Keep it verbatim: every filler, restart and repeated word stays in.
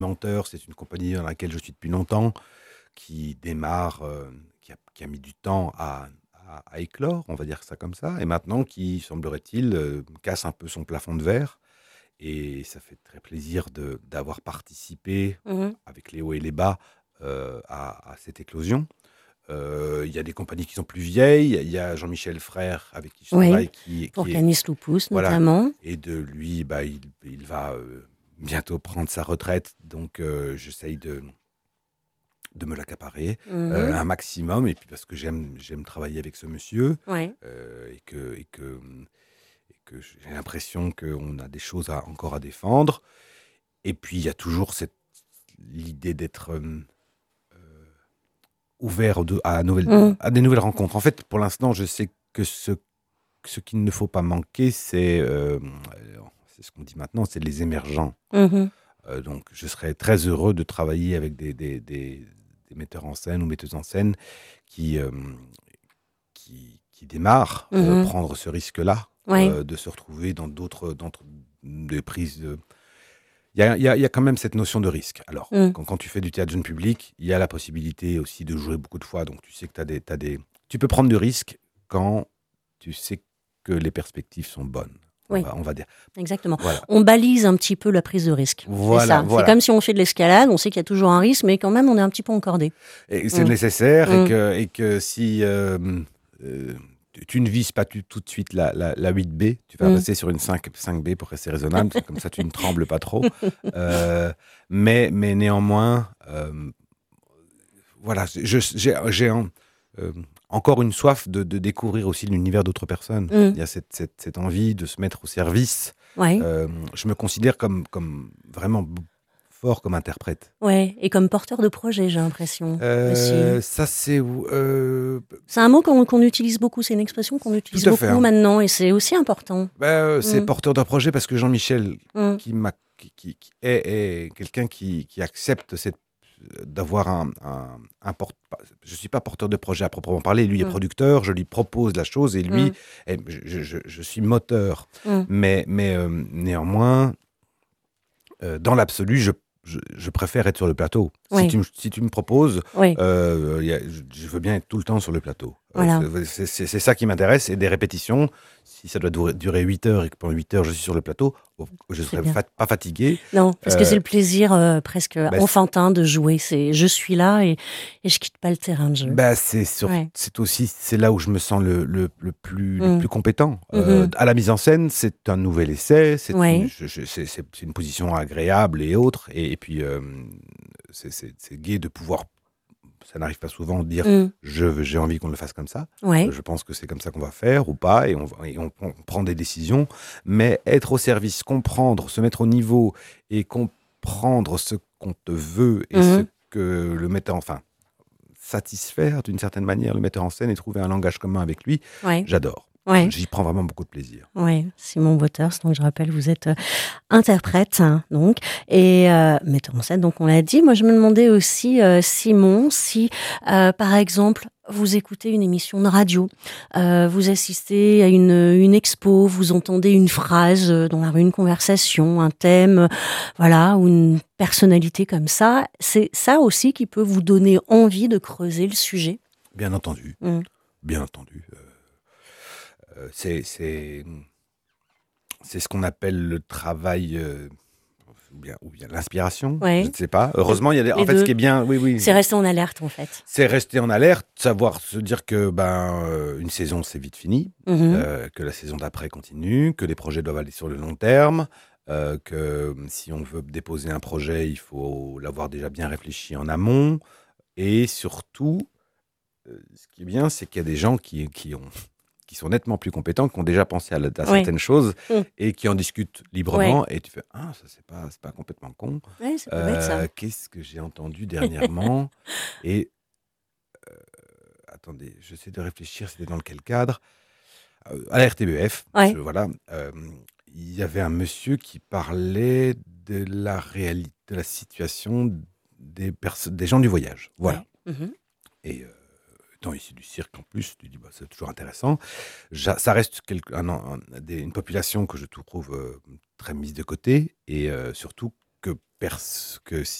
Menteur, c'est une compagnie dans laquelle je suis depuis longtemps, qui démarre, heu, qui a qui a mis du temps à à à éclore, on va dire ça comme ça et maintenant qui, semblerait-il, heu, casse un peu son plafond de verre et ça fait très plaisir de d'avoir participé, Mmh mh. avec les hauts et les bas, heu, à à cette éclosion. Heu, il y a des compagnies qui sont plus vieilles, il y a Jean-Michel Frère avec qui je Oui, travaille qui est pour qui est Canis Lupus voilà notamment. et de lui, bah, il il va, heu, bientôt prendre sa retraite donc heu, j'essaye de de me l'accaparer, Mmh heu, mh. un maximum et puis parce que j'aime j'aime travailler avec ce monsieur, Ouais. heu et que et que, mmh et que j'ai l'impression qu'on a des choses à encore à défendre et puis il y a toujours cette l'idée d'être, hem, heu, ouvert aux de à nouvelles Mmh. à des nouvelles rencontres. En fait, pour l'instant, je sais que ce ce qu'il ne faut pas manquer, c'est, hem, c'est ce qu'on dit maintenant, c'est les émergents. Mmh mh. Heu, donc je serais très heureux de travailler avec des des des des metteurs en scène ou metteuses en scène qui, hem, qui qui démarrent, Mmh heu, mh. prendre ce risque-là, Ouais. heu, de se retrouver dans d'autres d'entre des prises de il y a il y a il y a quand même cette notion de risque. Alors, Mmh. quand quand tu fais du théâtre jeune public, il y a la possibilité aussi de jouer beaucoup de fois, donc tu sais que tu as des tu as des tu peux prendre du risque quand tu sais que les perspectives sont bonnes, on Oui, va on va dire. exactement. Voilà. On balise un petit peu la prise de risque. C'est Voilà, ça. C'est voilà. comme si on fait de l'escalade, on sait qu'il y a toujours un risque, mais quand même on est un petit peu encordé. Et c'est Mmh. nécessaire et Mmh. que et que si, hem, heu, tu tu ne vises pas tu tout de suite la la la huit B, tu vas Mmh. passer sur une cinq cinq B pour rester raisonnable, comme ça tu ne trembles pas trop. Heu, mais mais néanmoins, hem, voilà, je j'ai j'ai en hem, encore une soif de de découvrir aussi l'univers d'autres personnes. Mmh. Il y a cette cette cette envie de se mettre au service. Ouais. Hem, je me considère comme comme vraiment b fort comme interprète. Ouais et comme porteur de projet, j'ai l'impression, aussi. Heu, ça c'est ou heu, p C'est un mot qu'on qu'on utilise beaucoup, c'est une expression qu'on Tout utilise à fait, beaucoup hein. maintenant et c'est aussi important. Bah, heu, c'est Mmh. porteur d'un projet parce que Jean-Michel Mmh. qui m'a qui qui qui est est quelqu'un qui qui accepte cette d'avoir un un un port pas je suis pas porteur de projet à proprement parler, lui est Mmh. producteur, je lui propose la chose et lui Mmh. est je je je je suis moteur. Mmh. Mais mais hem, néanmoins heu, dans l'absolu, je je je préfère être sur le plateau. Si Ouais. tu me si tu me proposes, Oui. heu, il y a je je veux bien être tout le temps sur le plateau. Heu, Voilà. c'est c'est c'est ça qui m'intéresse et des répétitions, si ça doit dourer durer huit heures et que pendant huit heures je suis sur le plateau, bon, je C'est serai bien. fat pas fatigué, Non, parce que c'est heu le plaisir, heu, presque bah, c enfantin de jouer. C'est je suis là et et je quitte pas le terrain de jeu. Bah, c'est sur Ouais. c'est aussi c'est là où je me sens le le le plus le Mmh. plus compétent. Mmh Heu, mh. à la mise en scène, c'est un nouvel essai, c'est une Ouais. je je c'est c'est c'est une position agréable et autres et et puis, hem, c'est c'est c'est gai de pouvoir ça n'arrive pas souvent, dire: Mmh. «Je veux j'ai envie qu'on le fasse comme ça». Heu, Ouais. je pense que c'est comme ça qu'on va faire ou pas et on va et on prend on prend des décisions. Mais être au service, comprendre, se mettre au niveau et comprendre ce qu'on te veut et Mmh ce mh. que le metteur enfin, satisfaire d'une certaine manière le metteur en scène et trouver un langage commun avec lui, Ouais. j'adore. Je Ouais. j'y prends vraiment beaucoup de plaisir. Ouais, Simon Wauters, donc je rappelle, vous êtes, heu, interprète, donc et heu, metteur en scène, donc on l'a dit. Moi, je me demandais aussi, heu, Simon, si, heu, par exemple, vous écoutez une émission de radio, heu, vous assistez à une, heu, une expo, vous entendez une phrase, heu, dans la rue, une conversation, un thème, heu, voilà, ou une personnalité comme ça, c'est ça aussi qui peut vous donner envie de creuser le sujet? Bien entendu, Mmh. bien entendu, heu heu, c'est c'est, mmh c'est ce qu'on appelle le travail, heu, ou bien ou bien l'inspiration, je Ouais. ne sais pas. Mmh. Heureusement, il y a des en Les fait, ce deux. qui est bien oui, oui, C'est rester en alerte, en fait. c'est rester en alerte, savoir se dire que, ben, heu, une saison, c'est vite fini, Mmh mh. heu, que la saison d'après continue, que les projets doivent aller sur le long terme, heu, que, mmh, si on veut déposer un projet, il faut l'avoir déjà bien réfléchi en amont et surtout, heu, ce qui est bien, c'est qu'il y a des gens qui qui ont qui sont nettement plus compétents, qui ont déjà pensé à la à Ouais. certaines choses Mmh. et qui en discutent Ouais. librement et tu fais: «Ah, ça, c'est pas c'est pas complètement con. Ouais, ça peut être ça. Heu, qu'est-ce que j'ai entendu dernièrement?» et heu, attendez, j'essaie de réfléchir, c'était dans quel cadre? Heu, à la R-T-B-F, je Ouais. voilà, hem, il y avait un monsieur qui parlait de la réali de la situation des perso des gens du voyage, voilà Ouais. Mmh mh. et heu, étant issu du cirque, en plus, tu dis: «Bah, c'est toujours intéressant». Ja ça reste quelque un an un des une population que je trouve, heu, très mise de côté et heu, surtout que, pers- que